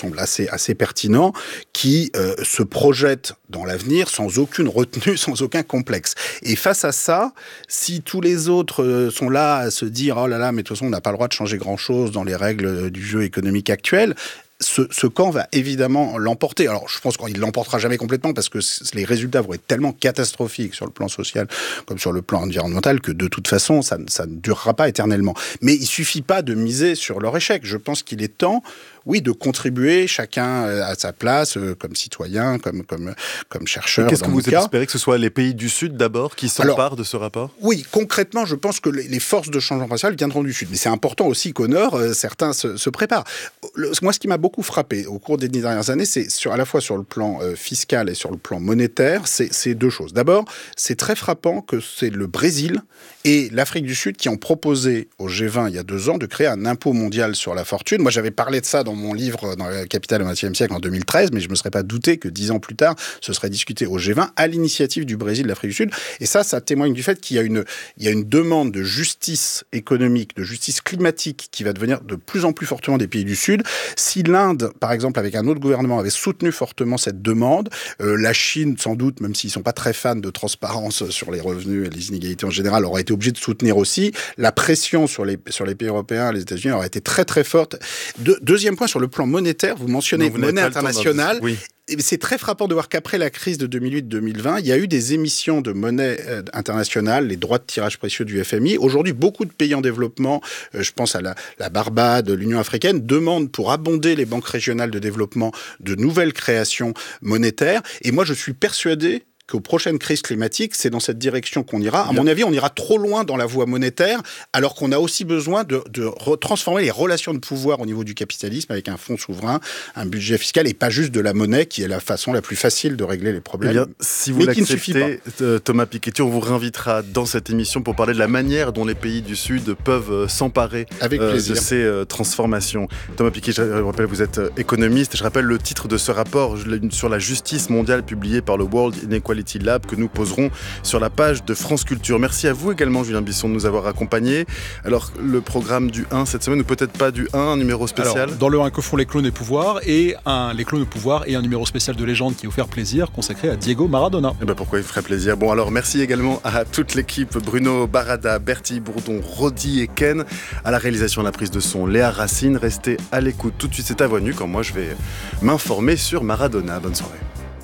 semble assez pertinent, qui se projette dans l'avenir sans aucune retenue, sans aucun complexe. Et face à ça, si tous les autres sont là à se dire « Oh là là, mais de toute façon, on n'a pas le droit de changer grand-chose dans les règles du jeu économique actuel », ce camp va évidemment l'emporter. Alors, je pense qu'il ne l'emportera jamais complètement parce que les résultats vont être tellement catastrophiques sur le plan social comme sur le plan environnemental que de toute façon, ça ne durera pas éternellement. Mais il ne suffit pas de miser sur leur échec. Je pense qu'il est temps, oui, de contribuer chacun à sa place, comme citoyen, comme chercheur. Qu'est-ce que vous espérez que ce soit les pays du Sud d'abord qui s'emparent de ce rapport ? Oui, concrètement, je pense que les forces de changement racial viendront du Sud. Mais c'est important aussi qu'au Nord, certains se préparent. Moi, ce qui m'a beaucoup frappé au cours des 10 dernières années, c'est à la fois sur le plan fiscal et sur le plan monétaire, c'est deux choses. D'abord, c'est très frappant que c'est le Brésil et l'Afrique du Sud qui ont proposé au G20 il y a 2 ans de créer un impôt mondial sur la fortune. Moi, j'avais parlé de ça dans mon livre « Dans la capitale au XXe siècle » en 2013, mais je ne me serais pas douté que 10 ans plus tard, ce serait discuté au G20 à l'initiative du Brésil et de l'Afrique du Sud. Et ça témoigne du fait qu'il y a une demande de justice économique, de justice climatique qui va devenir de plus en plus fortement des pays du Sud. Si l'Inde, par exemple, avec un autre gouvernement, avait soutenu fortement cette demande, la Chine, sans doute, même s'ils ne sont pas très fans de transparence sur les revenus et les inégalités en général, aurait été obligé de soutenir aussi. La pression sur les pays européens, les États-Unis, aurait été très très forte. Deuxième point, sur le plan monétaire, vous mentionnez monnaie internationale. Oui. C'est très frappant de voir qu'après la crise de 2008-2020, il y a eu des émissions de monnaie internationale, les droits de tirage précieux du FMI. Aujourd'hui, beaucoup de pays en développement, je pense à la Barbade, l'Union africaine, demandent pour abonder les banques régionales de développement de nouvelles créations monétaires. Et moi, je suis persuadé qu'aux prochaines crises climatiques, c'est dans cette direction qu'on ira. À mon avis, on ira trop loin dans la voie monétaire, alors qu'on a aussi besoin de transformer les relations de pouvoir au niveau du capitalisme avec un fonds souverain, un budget fiscal, et pas juste de la monnaie, qui est la façon la plus facile de régler les problèmes. Eh bien, si vous l'acceptez, Thomas Piketty, on vous réinvitera dans cette émission pour parler de la manière dont les pays du Sud peuvent s'emparer de ces transformations. Thomas Piketty, je rappelle, vous êtes économiste. Je rappelle le titre de ce rapport sur la justice mondiale publié par le World Inequality Lab que nous poserons sur la page de France Culture. Merci à vous également, Julien Bisson, de nous avoir accompagnés. Alors, le programme du 1 cette semaine, ou peut-être pas du 1, un numéro spécial. Alors, dans le 1, que font les clones et pouvoirs, et les clones et pouvoirs, et un numéro spécial de légende qui est offert plaisir, consacré à Diego Maradona. Et pourquoi il ferait plaisir. Bon, alors, merci également à toute l'équipe, Bruno Barada, Bertie Bourdon, Rodi et Ken, à la réalisation, la prise de son, Léa Racine. Restez à l'écoute. Tout de suite, c'est à Voix Nue, quand moi, je vais m'informer sur Maradona. Bonne soirée.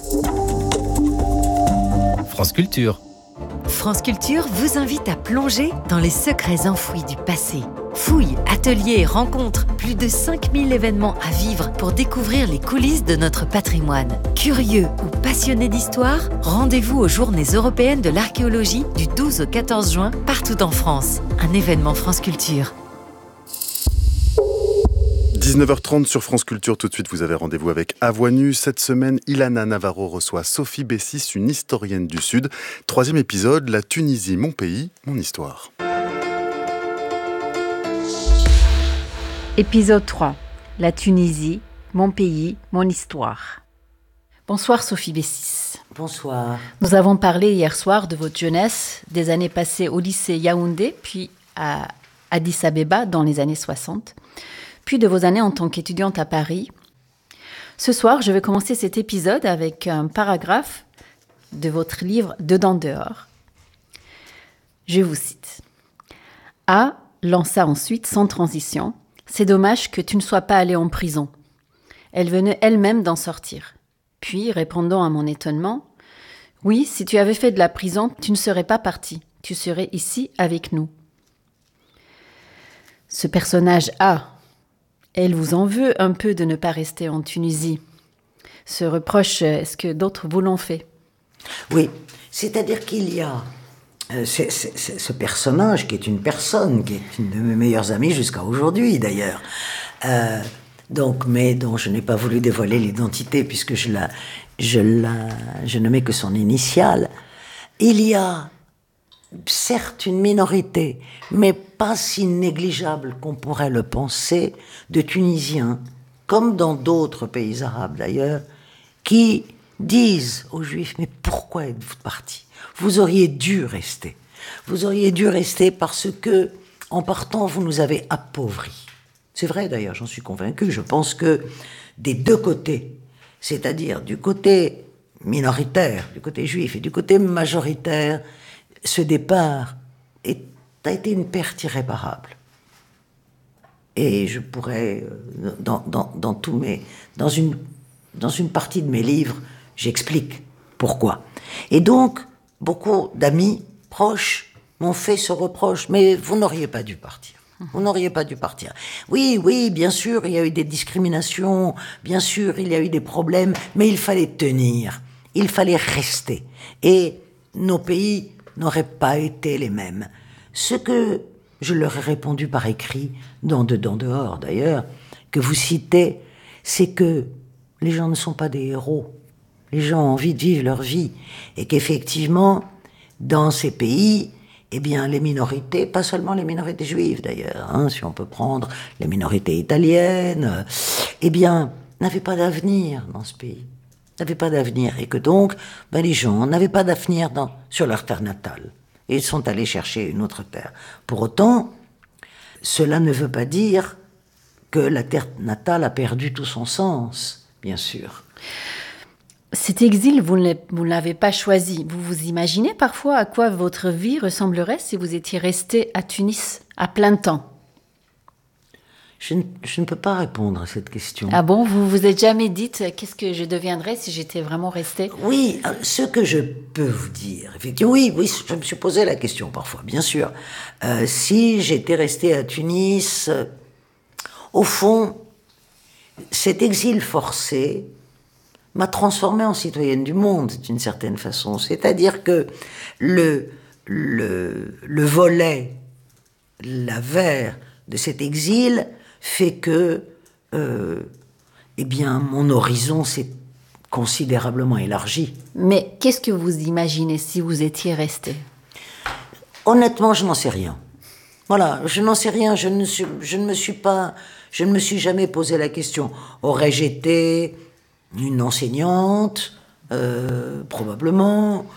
France Culture. France Culture vous invite à plonger dans les secrets enfouis du passé. Fouilles, ateliers, rencontres, plus de 5000 événements à vivre pour découvrir les coulisses de notre patrimoine. Curieux ou passionnés d'histoire, rendez-vous aux Journées européennes de l'archéologie du 12 au 14 juin, partout en France. Un événement France Culture. 19h30 sur France Culture, tout de suite vous avez rendez-vous avec À Voix Nue. Cette semaine, Ilana Navarro reçoit Sophie Bessis, une historienne du Sud. 3e épisode, la Tunisie, mon pays, mon histoire. Épisode 3, la Tunisie, mon pays, mon histoire. Bonsoir Sophie Bessis. Bonsoir. Nous avons parlé hier soir de votre jeunesse, des années passées au lycée Yaoundé, puis à Addis Abeba dans les années 60. Puis de vos années en tant qu'étudiante à Paris. Ce soir, je vais commencer cet épisode avec un paragraphe de votre livre « Dedans dehors ». Je vous cite. « A lança ensuite sans transition. C'est dommage que tu ne sois pas allée en prison. Elle venait elle-même d'en sortir. Puis, répondant à mon étonnement, « Oui, si tu avais fait de la prison, tu ne serais pas partie. Tu serais ici avec nous. » Ce personnage A, elle vous en veut un peu de ne pas rester en Tunisie. Ce reproche, est-ce que d'autres vous l'ont fait? Oui, c'est-à-dire qu'il y a ce personnage qui est une personne, qui est une de mes meilleures amies jusqu'à aujourd'hui d'ailleurs, mais dont je n'ai pas voulu dévoiler l'identité puisque je ne mets que son initiale. Il y a certes une minorité, mais pas si négligeable qu'on pourrait le penser, de Tunisiens, comme dans d'autres pays arabes d'ailleurs, qui disent aux Juifs « Mais pourquoi êtes-vous partis ? Vous auriez dû rester. Vous auriez dû rester parce que, en partant, vous nous avez appauvris. » C'est vrai d'ailleurs, j'en suis convaincu. Je pense que des deux côtés, c'est-à-dire du côté minoritaire, du côté juif et du côté majoritaire, ce départ a été une perte irréparable. Et je pourrais, dans une partie de mes livres, j'explique pourquoi. Et donc, beaucoup d'amis proches m'ont fait ce reproche, mais vous n'auriez pas dû partir. Vous n'auriez pas dû partir. Oui, bien sûr, il y a eu des discriminations, bien sûr, il y a eu des problèmes, mais il fallait tenir, il fallait rester. Et nos pays n'auraient pas été les mêmes. Ce que je leur ai répondu par écrit, dans Dedans dehors d'ailleurs, que vous citez, c'est que les gens ne sont pas des héros. Les gens ont envie de vivre leur vie. Et qu'effectivement, dans ces pays, eh bien, les minorités, pas seulement les minorités juives d'ailleurs, hein, si on peut prendre les minorités italiennes, eh bien, n'avaient pas d'avenir dans ce pays. N'avaient pas d'avenir. Et que donc, les gens n'avaient pas d'avenir sur leur terre natale. Et ils sont allés chercher une autre terre. Pour autant, cela ne veut pas dire que la terre natale a perdu tout son sens, bien sûr. Cet exil, vous ne l'avez pas choisi. Vous vous imaginez parfois à quoi votre vie ressemblerait si vous étiez resté à Tunis à plein temps? Je ne peux pas répondre à cette question. Ah bon, vous vous êtes jamais dit qu'est-ce que je deviendrais si j'étais vraiment restée? Oui, ce que je peux vous dire, effectivement, oui, je me suis posé la question parfois, bien sûr. Si j'étais restée à Tunis, au fond, cet exil forcé m'a transformée en citoyenne du monde, d'une certaine façon. C'est-à-dire que le volet, l'avers de cet exil fait que, eh bien, mon horizon s'est considérablement élargi. Mais qu'est-ce que vous imaginez si vous étiez resté? Honnêtement, je n'en sais rien. Voilà, je n'en sais rien. Je ne me suis jamais posé la question. Aurais-je été une enseignante, probablement.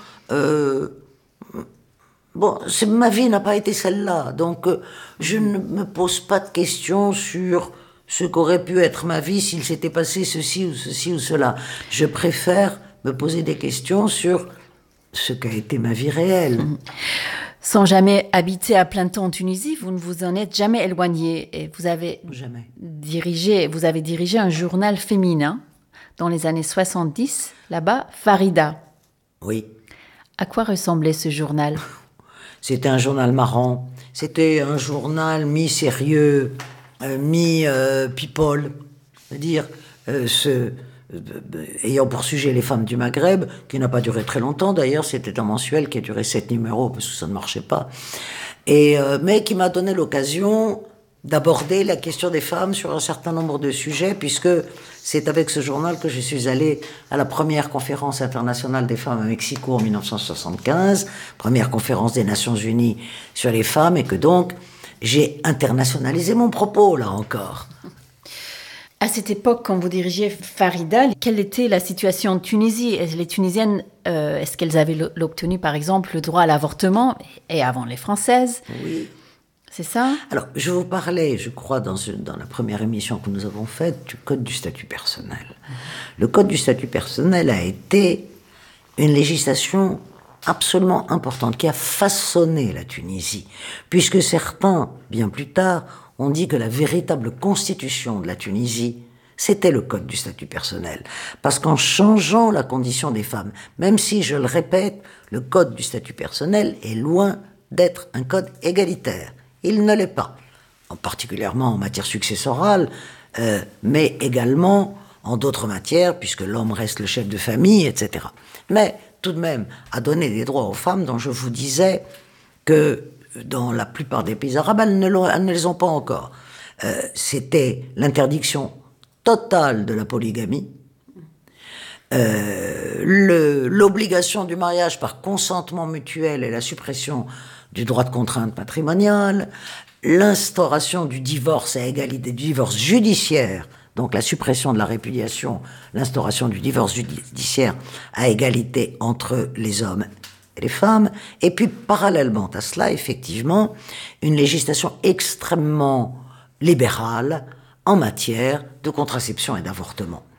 Ma vie n'a pas été celle-là, donc je ne me pose pas de questions sur ce qu'aurait pu être ma vie s'il s'était passé ceci ou cela. Je préfère me poser des questions sur ce qu'a été ma vie réelle. Sans jamais habiter à plein temps en Tunisie, vous ne vous en êtes jamais éloigné. Et vous avez dirigé un journal féminin dans les années 70, là-bas, Farida. Oui. À quoi ressemblait ce journal? C'était un journal marrant. C'était un journal mi-sérieux, mi-people. C'est-à-dire, ayant pour sujet les femmes du Maghreb, qui n'a pas duré très longtemps d'ailleurs, c'était un mensuel qui a duré 7 numéros, parce que ça ne marchait pas. Mais qui m'a donné l'occasion d'aborder la question des femmes sur un certain nombre de sujets, puisque c'est avec ce journal que je suis allé à la première conférence internationale des femmes à Mexico en 1975, première conférence des Nations Unies sur les femmes, et que donc j'ai internationalisé mon propos, là encore. À cette époque, quand vous dirigiez Farida, quelle était la situation en Tunisie? Les Tunisiennes, est-ce qu'elles avaient obtenu, par exemple, le droit à l'avortement, et avant les Françaises? Oui. C'est ça? Alors, je vous parlais, je crois, dans la première émission que nous avons faite, du Code du statut personnel. Le Code du statut personnel a été une législation absolument importante qui a façonné la Tunisie, puisque certains, bien plus tard, ont dit que la véritable constitution de la Tunisie, c'était le Code du statut personnel. Parce qu'en changeant la condition des femmes, même si, je le répète, le Code du statut personnel est loin d'être un code égalitaire. Il ne l'est pas, particulièrement en matière successorale, mais également en d'autres matières, puisque l'homme reste le chef de famille, etc. Mais tout de même, à donner des droits aux femmes dont je vous disais que dans la plupart des pays arabes, elles ne les ont pas encore. C'était l'interdiction totale de la polygamie, l'obligation du mariage par consentement mutuel et la suppression du droit de contrainte patrimoniale, l'instauration du divorce à égalité, du divorce judiciaire, donc la suppression de la répudiation, l'instauration du divorce judiciaire à égalité entre les hommes et les femmes, et puis parallèlement à cela, effectivement, une législation extrêmement libérale en matière de contraception et d'avortement.